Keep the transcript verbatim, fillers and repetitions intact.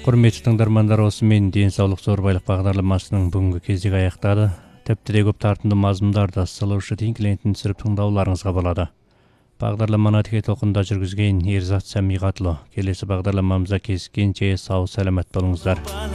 Құрметті тыңдармандар, осымен денсаулық зор байлық бағдарламасының бүгінгі кезегі аяқтады. Тіпті де көп тартымды мазмұндарды Сұлушы тин клиентін түсіріп тыңдауларыңызға болады. Бағдарламаны тіке толқында жүргізген Ерзат Сәмиғатұлы. Келесі бағдарламамызда кездескенше сау саламат болыңыздар.